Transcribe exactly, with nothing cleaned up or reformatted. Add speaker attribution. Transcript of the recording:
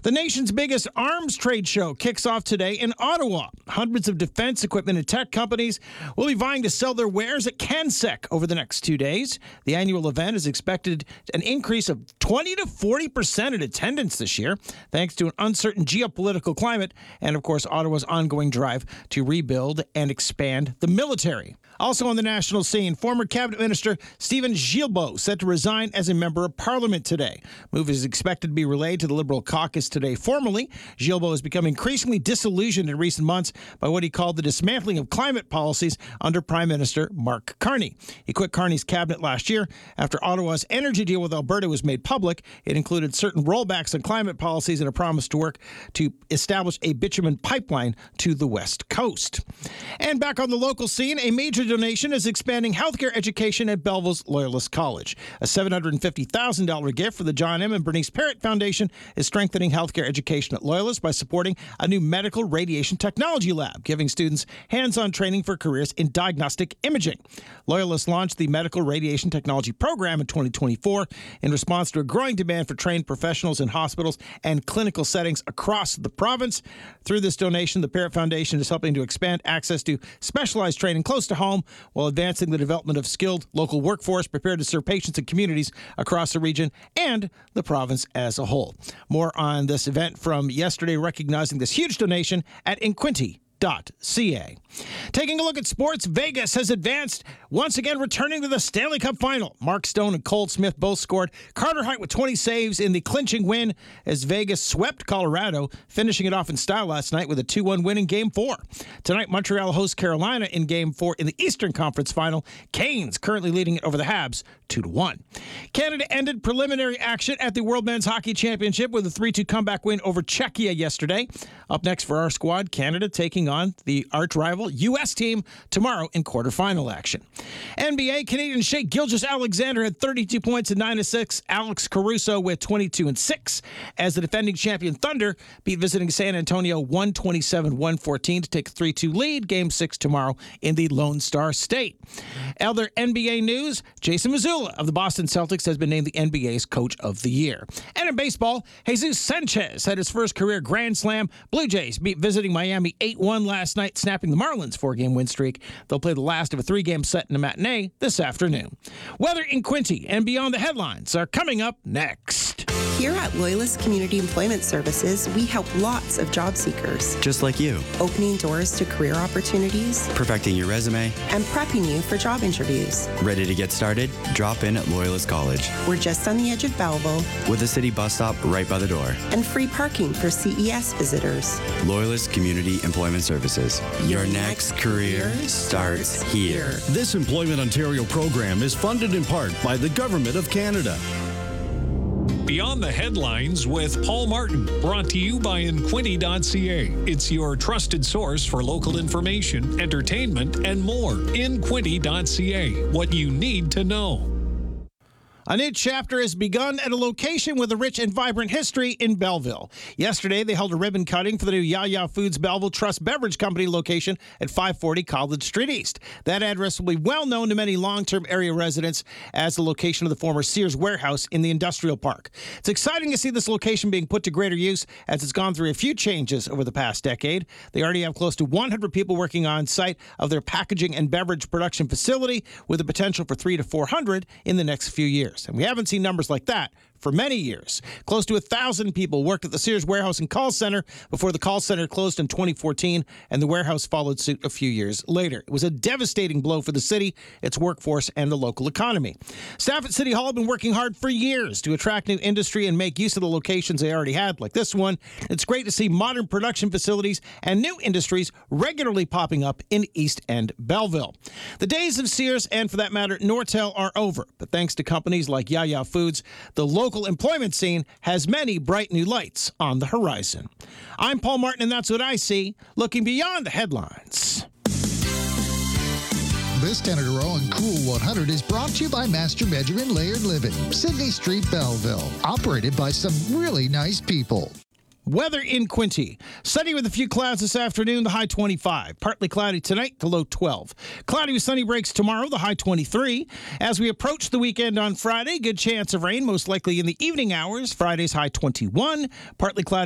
Speaker 1: The nation's biggest arms trade show kicks off today in Ottawa. Hundreds of defense equipment and tech companies will be vying to sell their wares at CanSec over the next two days. The annual event is expected an increase of twenty to forty percent in attendance this year, thanks to an uncertain geopolitical climate and, of course, Ottawa's ongoing drive to rebuild and expand the military. Also on the national scene, former Cabinet Minister Stephen Guilbeault set to resign as a member of Parliament today. Move is expected to be relayed to the Liberal caucus today formally. Guilbeault has become increasingly disillusioned in recent months by what he called the dismantling of climate policies under Prime Minister Mark Carney. He quit Carney's cabinet last year after Ottawa's energy deal with Alberta was made public. It included certain rollbacks on climate policies and a promise to work to establish a bitumen pipeline to the West Coast. And back on the local scene, a major donation is expanding healthcare education at Belleville's Loyalist College. A seven hundred fifty thousand dollars gift for the John M. and Bernice Parrott Foundation is strengthening healthcare education at Loyalist by supporting a new medical radiation technology lab, giving students hands-on training for careers in diagnostic imaging. Loyalist launched the medical radiation technology program in twenty twenty-four in response to a growing demand for trained professionals in hospitals and clinical settings across the province. Through this donation, the Parrott Foundation is helping to expand access to specialized training close to home while advancing the development of skilled local workforce prepared to serve patients and communities across the region and the province as a whole. More on this event from yesterday, recognizing this huge donation at Inquinty. .ca. Taking a look at sports, Vegas has advanced, once again returning to the Stanley Cup Final. Mark Stone and Cole Smith both scored. Carter Hart with twenty saves in the clinching win as Vegas swept Colorado, finishing it off in style last night with a two one win in Game four. Tonight, Montreal hosts Carolina in Game four in the Eastern Conference Final. Canes currently leading it over the Habs two to one. Canada ended preliminary action at the World Men's Hockey Championship with a three two comeback win over Czechia yesterday. Up next for our squad, Canada taking on the arch-rival U S team tomorrow in quarterfinal action. N B A Canadian Shai Gilgeous-Alexander had thirty-two points and nine assists. Alex Caruso with twenty-two and six as the defending champion Thunder beat visiting San Antonio one twenty-seven one fourteen to take a three two lead. Game six tomorrow in the Lone Star State. Other N B A news, Jason Mazzulla of the Boston Celtics has been named the N B A's Coach of the Year. And in baseball, Jesus Sanchez had his first career Grand Slam. Blue Jays beat visiting Miami eight one last night, snapping the Marlins' four-game win streak. They'll play the last of a three-game set in a matinee this afternoon. Weather in Quinte and beyond the headlines are coming up next.
Speaker 2: Here at Loyalist Community Employment Services, we help lots of job seekers.
Speaker 3: Just like you.
Speaker 2: Opening doors to career opportunities.
Speaker 3: Perfecting your resume.
Speaker 2: And prepping you for job interviews.
Speaker 3: Ready to get started? Drop in at Loyalist College.
Speaker 2: We're just on the edge of Belleville.
Speaker 3: With a city bus stop right by the door.
Speaker 2: And free parking for C E S visitors.
Speaker 3: Loyalist Community Employment Services. Your, your next, next career starts here.
Speaker 4: This Employment Ontario program is funded in part by the Government of Canada.
Speaker 5: Beyond the Headlines with Paul Martin, brought to you by Inquinty dot c a. It's your trusted source for local information, entertainment, and more. Inquinty dot c a. What you need to know.
Speaker 1: A new chapter has begun at a location with a rich and vibrant history in Belleville. Yesterday, they held a ribbon cutting for the new Yaya Foods Belleville Trust Beverage Company location at five forty College Street East. That address will be well known to many long-term area residents as the location of the former Sears warehouse in the industrial park. It's exciting to see this location being put to greater use as it's gone through a few changes over the past decade. They already have close to one hundred people working on site of their packaging and beverage production facility with the potential for three to four hundred in the next few years. And we haven't seen numbers like that for many years. Close to one thousand people worked at the Sears warehouse and call center before the call center closed in twenty fourteen, and the warehouse followed suit a few years later. It was a devastating blow for the city, its workforce, and the local economy. Staff at City Hall have been working hard for years to attract new industry and make use of the locations they already had, like this one. It's great to see modern production facilities and new industries regularly popping up in East End Belleville. The days of Sears, and for that matter, Nortel, are over, but thanks to companies like Yaya Foods, the local local employment scene has many bright new lights on the horizon. I'm Paul Martin, and that's what I see, looking beyond the headlines.
Speaker 6: This Canada Row and Cool one hundred is brought to you by Master Benjamin Laird Living, Sydney Street, Belleville. Operated by some really nice people.
Speaker 1: Weather in Quinte. Sunny with a few clouds this afternoon, the high twenty-five. Partly cloudy tonight, the low twelve. Cloudy with sunny breaks tomorrow, the high twenty-three. As we approach the weekend on Friday, good chance of rain, most likely in the evening hours. Friday's high twenty-one. Partly cloudy